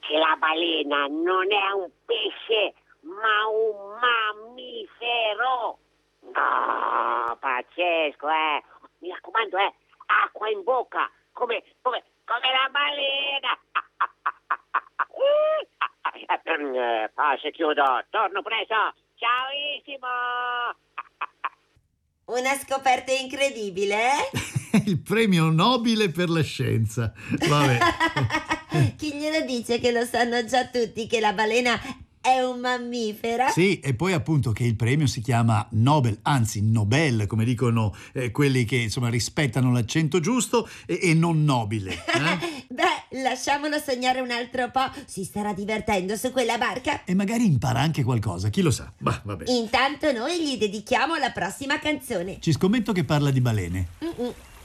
che la balena non è un pesce, ma un mammifero. No, pazzesco, Mi raccomando, acqua in bocca, come la balena. Se chiudo, torno presto. Ciaoissimo. Una scoperta incredibile, eh? Il premio Nobile per la scienza. Vabbè. Chi glielo dice che lo sanno già tutti che la balena è un mammifero? Sì, e poi appunto che il premio si chiama Nobel, anzi Nobel, come dicono quelli che insomma rispettano l'accento giusto e non nobile. Beh, lasciamolo sognare un altro po'. Si starà divertendo su quella barca. E magari impara anche qualcosa, chi lo sa. Bah, vabbè. Intanto noi gli dedichiamo la prossima canzone. Ci scommetto che parla di balene. Mm-mm.